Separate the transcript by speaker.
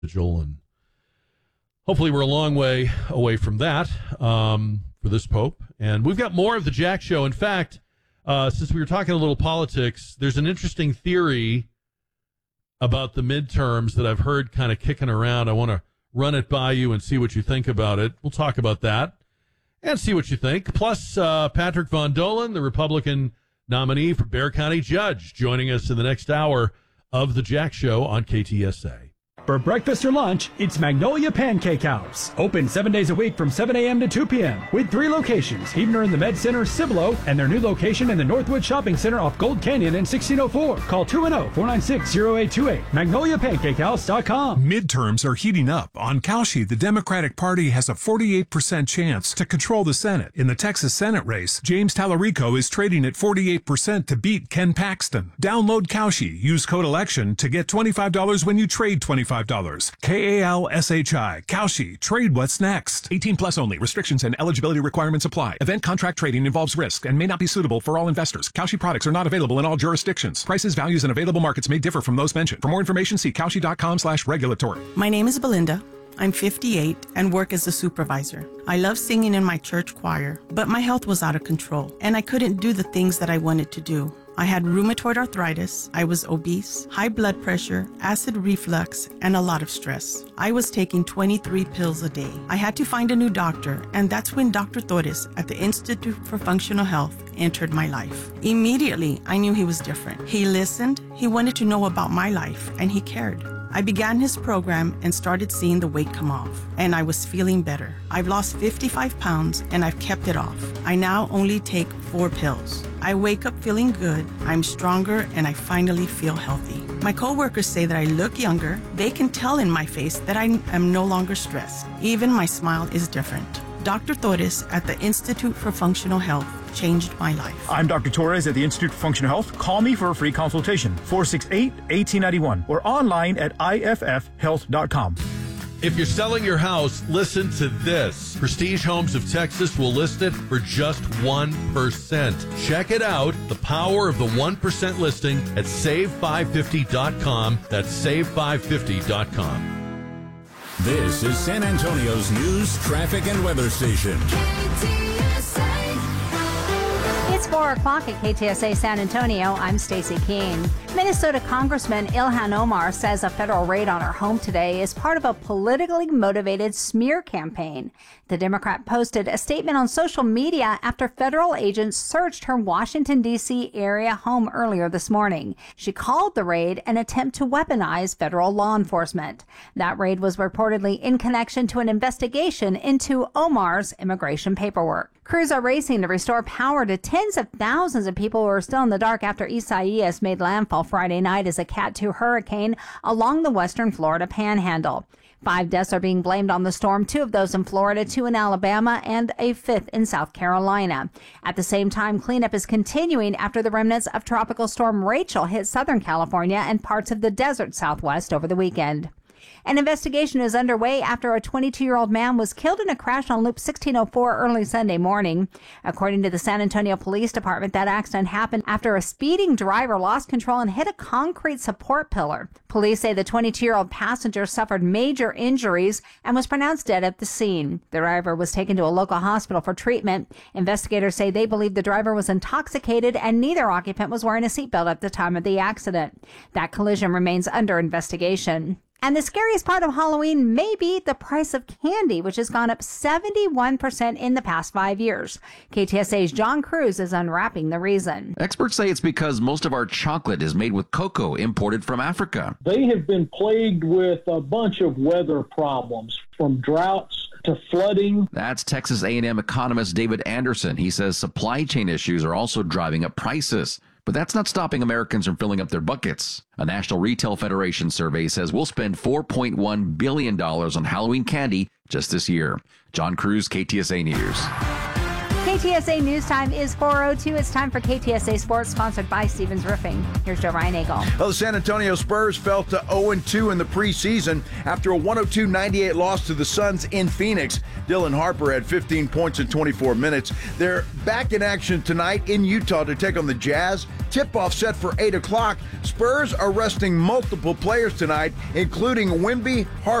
Speaker 1: And hopefully we're a long way away from that for this Pope. And we've got more of the Jack Show. In fact, since we were talking a little politics, there's an interesting theory about the midterms that I've heard kind of kicking around. I want to run it by you and see what you think about it. We'll talk about that and see what you think. Plus, Patrick Von Dolan, the Republican nominee for Bexar County Judge, joining us in the next hour of the Jack Show on KTSA.
Speaker 2: For breakfast or lunch, it's Magnolia Pancake House. Open 7 days a week from 7 a.m. to 2 p.m. with 3 locations, Heavener in the Med Center, Cibolo, and their new location in the Northwood Shopping Center off Gold Canyon in 1604. Call 210-496-0828. MagnoliaPancakeHouse.com.
Speaker 3: Midterms are heating up. On Cauchy, the Democratic Party has a 48% chance to control the Senate. In the Texas Senate race, James Tallarico is trading at 48% to beat Ken Paxton. Download Cauchy. Use code ELECTION to get $25 when you trade $25. KALSHI. Cauchy. Trade what's next. 18 plus only. Restrictions and eligibility requirements apply. Event contract trading involves risk and may not be suitable for all investors. Cauchy products are not available in all jurisdictions. Prices, values, and available markets may differ from those mentioned. For more information, see Cauchy.com/regulatory.
Speaker 4: My name is Belinda. I'm 58 and work as a supervisor. I love singing in my church choir, but my health was out of control and I couldn't do the things that I wanted to do. I had rheumatoid arthritis, I was obese, high blood pressure, acid reflux, and a lot of stress. I was taking 23 pills a day. I had to find a new doctor, and that's when Dr. Torres at the Institute for Functional Health entered my life. Immediately, I knew he was different. He listened, he wanted to know about my life, and he cared. I began his program and started seeing the weight come off, and I was feeling better. I've lost 55 pounds, and I've kept it off. I now only take 4 pills. I wake up feeling good, I'm stronger, and I finally feel healthy. My coworkers say that I look younger. They can tell in my face that I am no longer stressed. Even my smile is different. Dr. Torres at the Institute for Functional Health changed my life.
Speaker 5: I'm Dr. Torres at the Institute for Functional Health. Call me for a free consultation, 468-1891, or online at iffhealth.com.
Speaker 1: If you're selling your house, listen to this. Prestige Homes of Texas will list it for just 1%. Check it out. The power of the 1% listing at save550.com. That's save550.com.
Speaker 6: This is San Antonio's news, traffic, and weather station.
Speaker 7: It's 4 o'clock at KTSA San Antonio. I'm Stacey Keene. Minnesota Congressman Ilhan Omar says a federal raid on her home today is part of a politically motivated smear campaign. The Democrat posted a statement on social media after federal agents searched her Washington, D.C. area home earlier this morning. She called the raid an attempt to weaponize federal law enforcement. That raid was reportedly in connection to an investigation into Omar's immigration paperwork. Crews are racing to restore power to tens of thousands of people who are still in the dark after Isaias made landfall Friday night as a Cat 2 hurricane along the western Florida panhandle. 5 deaths are being blamed on the storm, 2 of those in Florida, 2 in Alabama, and a 5th in South Carolina. At the same time, cleanup is continuing after the remnants of Tropical Storm Rachel hit Southern California and parts of the desert Southwest over the weekend. An investigation is underway after a 22-year-old man was killed in a crash on Loop 1604 early Sunday morning. According to the San Antonio Police Department, that accident happened after a speeding driver lost control and hit a concrete support pillar. Police say the 22-year-old passenger suffered major injuries and was pronounced dead at the scene. The driver was taken to a local hospital for treatment. Investigators say they believe the driver was intoxicated and neither occupant was wearing a seatbelt at the time of the accident. That collision remains under investigation. And the scariest part of Halloween may be the price of candy, which has gone up 71% in the past 5 years. KTSA's John Cruz is unwrapping the reason.
Speaker 8: Experts say it's because most of our chocolate is made with cocoa imported from Africa.
Speaker 9: They have been plagued with a bunch of weather problems, from droughts to flooding.
Speaker 8: That's Texas A&M economist David Anderson. He says supply chain issues are also driving up prices. But that's not stopping Americans from filling up their buckets. A National Retail Federation survey says we'll spend $4.1 billion on Halloween candy just this year. John Cruz, KTSA News.
Speaker 7: KTSA News Time is 4:02. It's time for KTSA Sports, sponsored by Stevens Roofing. Here's Joe Reinagle.
Speaker 10: Well, the San Antonio Spurs fell to 0-2 in the preseason after a 102-98 loss to the Suns in Phoenix. Dylan Harper had 15 points in 24 minutes. They're back in action tonight in Utah to take on the Jazz. Tip-off set for 8 o'clock. Spurs are resting multiple players tonight, including Wemby, Harper,